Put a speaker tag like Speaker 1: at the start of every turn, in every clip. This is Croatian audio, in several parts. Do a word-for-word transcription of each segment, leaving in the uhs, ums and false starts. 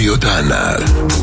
Speaker 1: Radio dana.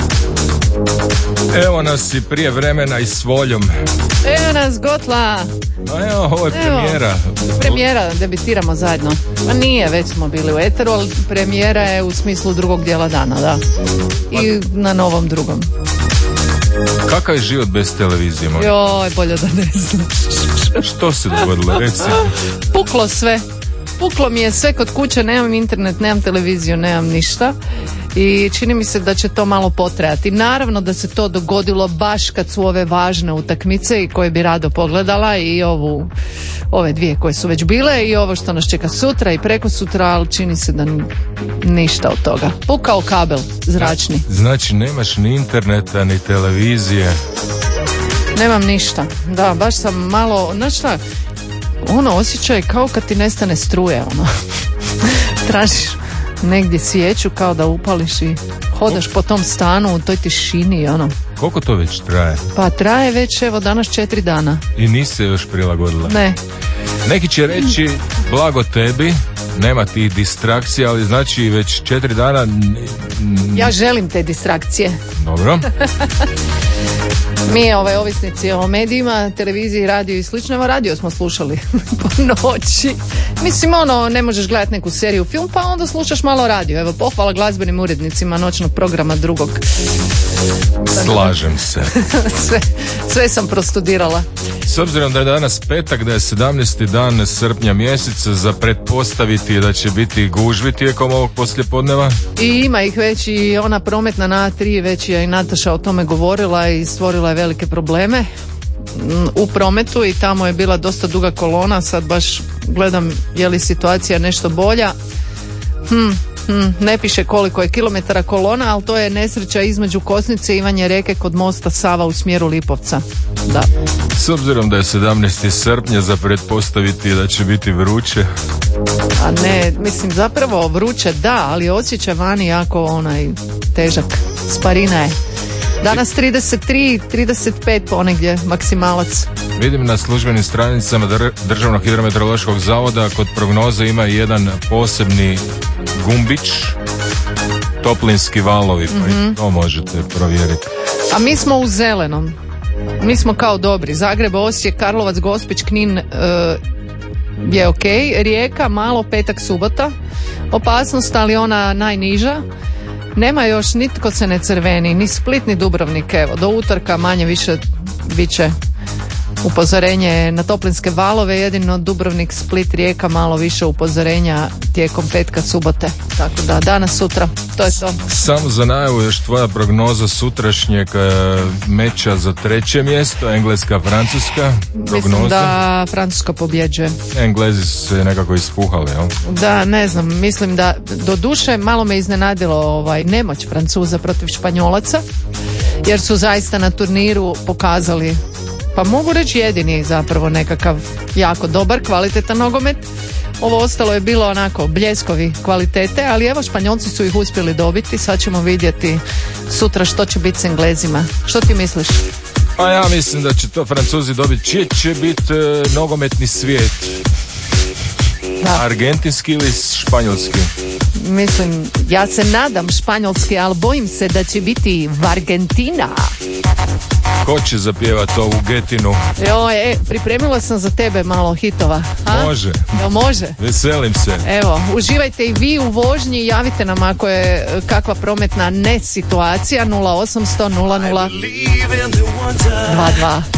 Speaker 2: Evo nas i prije vremena i s voljom.
Speaker 3: Evo nas Gotla.
Speaker 2: A evo, ovo je premijera.
Speaker 3: Evo, premijera, debitiramo zajedno. Ma nije, već smo bili u eteru, ali premijera je u smislu drugog dijela dana, da. I na novom drugom.
Speaker 2: Kakav je život bez televizije? Moj?
Speaker 3: Joj, bolje da ne znaš.
Speaker 2: Što se dogodilo, reci?
Speaker 3: Puklo sve. Puklo mi je sve kod kuće, nemam internet, nemam televiziju, nemam ništa. I čini mi se da će to malo potrajati. Naravno da se to dogodilo baš kad su ove važne utakmice i koje bi rado pogledala i ovu, ove dvije koje su već bile i ovo što nas čeka sutra i preko sutra, ali čini se da ništa od toga. Pukao kabel zračni.
Speaker 2: Znači nemaš ni interneta ni televizije?
Speaker 3: Nemam ništa. Da, baš sam malo, znaš šta, ono osjećaj kao kad ti nestane struje, ono. Tražiš negdje svijeću kao da upališ i hodaš po tom stanu u toj tišini, ono.
Speaker 2: Koliko to već traje?
Speaker 3: Pa traje već, evo, danas četiri dana.
Speaker 2: I nisi se još prilagodila?
Speaker 3: Ne.
Speaker 2: Neki će reći, blago tebi, nema tih distrakcija, ali znači već četiri dana...
Speaker 3: Ja želim te distrakcije.
Speaker 2: Dobro.
Speaker 3: Mi, ovaj, ovisnici o medijima, televiziji, radio i slično, evo radio smo slušali po noći. Mislim, ono, ne možeš gledati neku seriju, film, pa onda slušaš malo radio. Evo, pohvala glazbenim urednicima noćnog programa drugog.
Speaker 2: Slažem se.
Speaker 3: sve, sve sam prostudirala.
Speaker 2: S obzirom da je danas petak, da je sedamnaesti dan srpnja mjeseca, za pretpostaviti da će biti gužvi tijekom ovog poslijepodneva.
Speaker 3: I ima ih već, i ona prometna na A tri, već je i Nataša o tome govorila i stvorila je velike probleme u prometu i tamo je bila dosta duga kolona. Sad baš gledam je li situacija nešto bolja. Hm, hm, ne piše koliko je kilometara kolona, ali to je nesreća između Kosnice i Ivanje Reke kod mosta Sava u smjeru Lipovca. Da.
Speaker 2: S obzirom da je sedamnaesti srpnja, za pretpostaviti da će biti vruće.
Speaker 3: A ne, mislim zapravo vruće da, ali osjećaj vani jako onaj težak. Sparina je. Danas trideset tri, trideset pet ponegdje maksimalac.
Speaker 2: Vidim na službenim stranicama Dr- Državnog hidrometeorološkog zavoda kod prognoze ima jedan posebni gumbić, toplinski valovi, pa mm-hmm. to možete provjeriti.
Speaker 3: A mi smo u zelenom. Mi smo kao dobri. Zagreb, Osijek, Karlovac, Gospić, Knin uh, je ok. Rijeka, malo, petak, subota. Opasnost, ali ona najniža. Nema još, nitko se ne crveni, ni Split, ni Dubrovnik, evo, do utorka manje više bit će upozorenje na toplinske valove, jedino Dubrovnik, Split, Rijeka, malo više upozorenja tijekom petka, subote, tako da danas, sutra, to je to.
Speaker 2: Samo za najavu još tvoja prognoza sutrašnjeg meča za treće mjesto, Engleska, Francuska, prognoza.
Speaker 3: Mislim da Francuska pobjeđuje.
Speaker 2: Englezi su se nekako ispuhali, jel?
Speaker 3: Da, ne znam, mislim da, do duše malo me iznenadilo ovaj, nemoć Francuza protiv Španjolaca, jer su zaista na turniru pokazali, pa mogu reći jedini zapravo nekakav jako dobar, kvalitetan nogomet. Ovo ostalo je bilo onako bljeskovi kvalitete, ali evo Španjolci su ih uspjeli dobiti, sad ćemo vidjeti sutra što će biti s Englezima. Što ti misliš?
Speaker 2: Pa ja mislim da će to Francuzi dobiti. Čije će biti e, nogometni svijet? Da. Argentinski ili španjolski?
Speaker 3: Mislim, ja se nadam španjolski, ali bojim se da će biti Argentina.
Speaker 2: Ko će zapjevati ovu Getinu?
Speaker 3: Jo, e, pripremila sam za tebe malo hitova. A?
Speaker 2: Može.
Speaker 3: Jo, može.
Speaker 2: Veselim se.
Speaker 3: Evo, uživajte i vi u vožnji, javite nam ako je kakva prometna ne situacija. Nula osam sto nula nula dva dva.